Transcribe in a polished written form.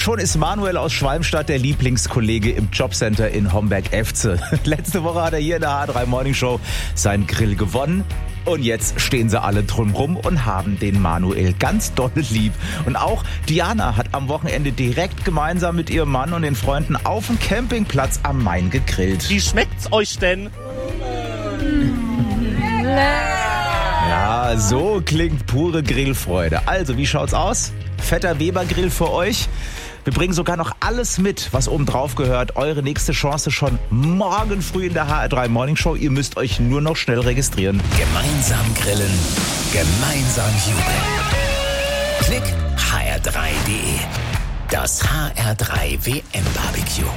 schon ist Manuel aus Schwalmstadt der Lieblingskollege im Jobcenter in Homberg-Efze. Letzte Woche hat er hier in der H3 Morning Show seinen Grill gewonnen. Und jetzt stehen sie alle drumrum und haben den Manuel ganz doll lieb. Und auch Diana hat am Wochenende direkt gemeinsam mit ihrem Mann und den Freunden auf dem Campingplatz am Main gegrillt. Wie schmeckt's euch denn? Ja, so klingt pure Grillfreude. Also, wie schaut's aus? Fetter Weber-Grill für euch. Wir bringen sogar noch alles mit, was oben drauf gehört. Eure nächste Chance schon morgen früh in der HR3 Morning Show. Ihr müsst euch nur noch schnell registrieren. Gemeinsam grillen, gemeinsam jubeln. Klick hr3.de. Das HR3 WM Barbecue.